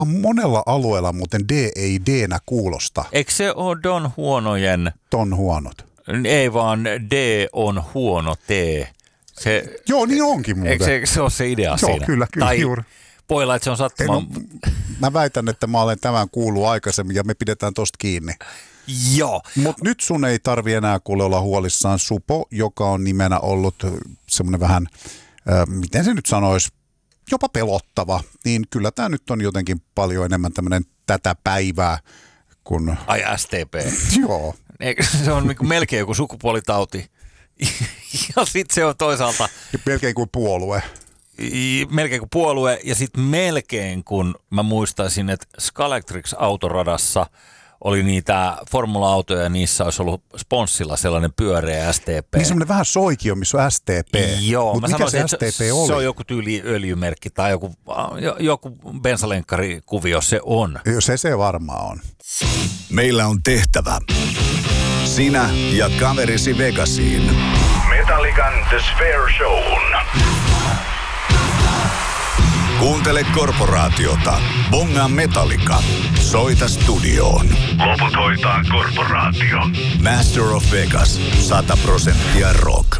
monella alueella muuten D ei D-nä kuulosta. Eikö se ole Don Huonojen? Ton huonot. Ei vaan D on huono T. Joo, niin onkin muuten. Eikö se ole se idea siinä? Joo, kyllä tai juuri. Poilla, että se on sattumaan. Mä väitän, että mä olen tämän kuullut aikaisemmin ja me pidetään tosta kiinni. Joo. Mutta nyt sun ei tarvi enää kuule olla huolissaan. Supo, joka on nimenä ollut semmoinen vähän, miten se nyt sanoisi, jopa pelottava, niin kyllä tämä nyt on jotenkin paljon enemmän tätä päivää kuin... Ai STP. Joo. Se on niin melkein joku sukupuolitauti. Ja sitten se on toisaalta... Ja melkein kuin puolue. Melkein kuin puolue ja sitten melkein kun mä muistaisin, että Scalextric autoradassa oli niitä formula-autoja ja niissä olisi ollut sponssilla sellainen pyöreä STP. Niin semmoinen vähän soikio, missä on STP. Joo, mutta mikä se STP oli? Se on joku tyyli öljymerkki tai joku bensalenkkari-kuvio se on. Se varmaan on. Meillä on tehtävä. Sinä ja kaverisi Vegasiin. Metallican The Sphere Shown. Kuuntele korporaatiota. Bongaa Metallica. Soita studioon. Loput hoitaa korporaatio. Master of Vegas. 100% rock.